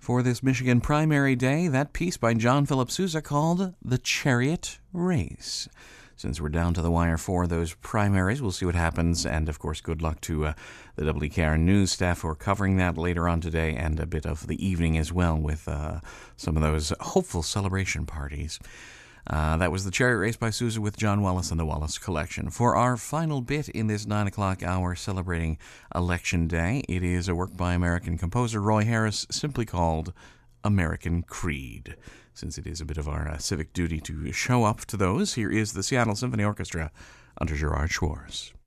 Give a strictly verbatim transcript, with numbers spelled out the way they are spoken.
for this Michigan primary day. That piece by John Philip Sousa called The Chariot Race. Since we're down to the wire for those primaries, we'll see what happens. And, of course, good luck to uh, the W K R News staff who are covering that later on today and a bit of the evening as well with uh, some of those hopeful celebration parties. Uh, that was The Chariot Race by Sousa with John Wallace and the Wallace Collection. For our final bit in this nine o'clock hour celebrating Election Day, it is a work by American composer Roy Harris, simply called American Creed. Since it is a bit of our uh, civic duty to show up to those, here is the Seattle Symphony Orchestra under Gerard Schwartz.